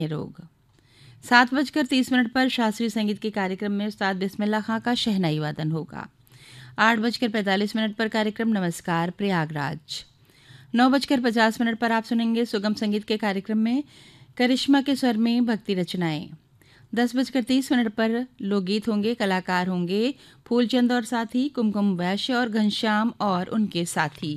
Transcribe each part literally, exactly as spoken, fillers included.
रोग। सात बजकर तीस मिनट पर शास्त्रीय संगीत के कार्यक्रम में उस्ताद बिस्मिल्लाह खां का शहनाई वादन होगा। आठ बजकर पैंतालीस मिनट पर कार्यक्रम नमस्कार प्रयागराज। नौ बजकर पचास मिनट पर आप सुनेंगे सुगम संगीत के कार्यक्रम में करिश्मा के स्वर में भक्ति रचनाएं। दस बजकर तीस मिनट पर लोकगीत होंगे। कलाकार होंगे फूलचंद और साथी, कुमकुम वैश्य और घनश्याम और उनके साथी।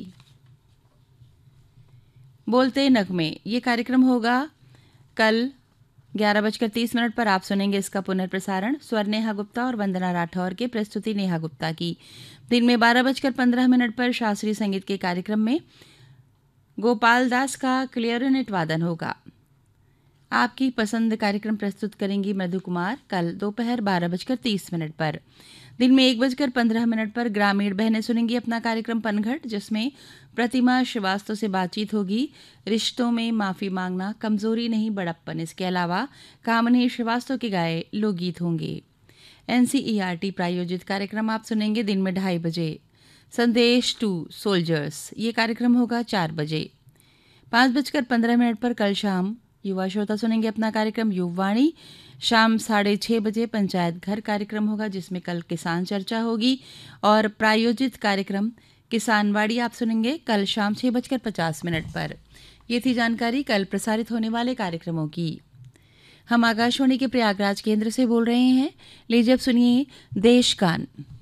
बोलते नगमे ये कार्यक्रम होगा कल ग्यारह बजकर तीस मिनट पर। आप सुनेंगे इसका पुनर्प्रसारण स्वर नेहा गुप्ता और वंदना राठौर के प्रस्तुति नेहा गुप्ता की। दिन में बारह बजकर पंद्रह मिनट पर शास्त्रीय संगीत के कार्यक्रम में गोपाल दास का क्लियरिनेट वादन होगा। आपकी पसंद कार्यक्रम प्रस्तुत करेंगी मधु कुमार कल दोपहर बारह बजकर तीस मिनट पर। दिन में एक बजकर पंद्रह मिनट पर ग्रामीण बहनें सुनेंगी अपना कार्यक्रम पनघट, जिसमें प्रतिमा श्रीवास्तव से बातचीत होगी। रिश्तों में माफी मांगना कमजोरी नहीं बड़प्पन। इसके अलावा कामनी श्रीवास्तव के गाए लोकगीत होंगे। एनसीईआरटी प्रायोजित कार्यक्रम आप सुनेंगे दिन में ढाई बजे। संदेश टू सोल्जर्स ये कार्यक्रम होगा चार बजे। पाँच बजकर पंद्रह मिनट पर कल शाम युवा श्रोता सुनेंगे अपना कार्यक्रम युववाणी। शाम साढ़े छः बजे पंचायत घर कार्यक्रम होगा, जिसमें कल किसान चर्चा होगी। और प्रायोजित कार्यक्रम किसानवाड़ी आप सुनेंगे कल शाम छः बजकर पचास मिनट पर। ये थी जानकारी कल प्रसारित होने वाले कार्यक्रमों की। हम आकाशवाणी के प्रयागराज केंद्र से बोल रहे हैं। लीजिए अब सुनिए देश गान।